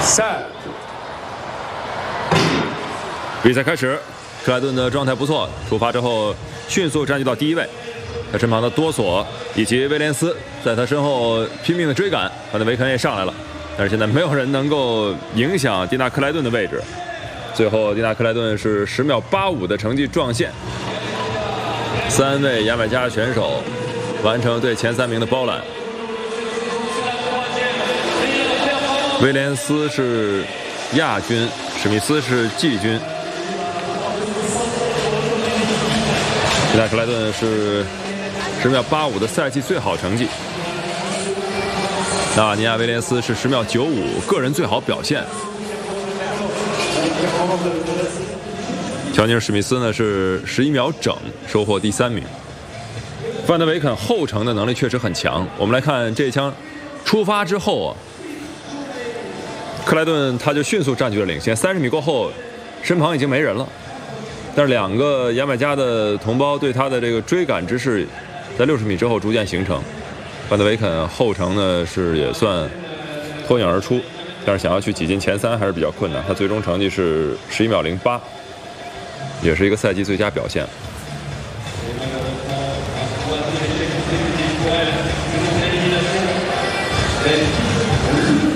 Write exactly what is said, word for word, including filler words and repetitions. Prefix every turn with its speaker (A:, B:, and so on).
A: 三。
B: 比赛开始，克莱顿的状态不错，出发之后迅速占据到第一位。他身旁的多索以及威廉斯在他身后拼命的追赶，范德维肯也上来了，但是现在没有人能够影响蒂纳克莱顿的位置。最后，蒂纳克莱顿是十秒八五的成绩撞线。三位牙买加选手完成对前三名的包揽。威廉斯是亚军，史密斯是季军。蒂纳克莱顿是十秒八五的赛季最好成绩。纳瓦尼亚威廉斯是十秒九五，个人最好表现。乔尼尔史密斯呢是十一秒整，收获第三名。范德维肯后程的能力确实很强。我们来看这一枪出发之后啊，克莱顿他就迅速占据了领先，三十米过后，身旁已经没人了。但是两个牙买加的同胞对他的这个追赶之势，在六十米之后逐渐形成。范德维肯后程呢是也算脱颖而出，但是想要去挤进前三还是比较困难。他最终成绩是十一秒零八，也是一个赛季最佳表现。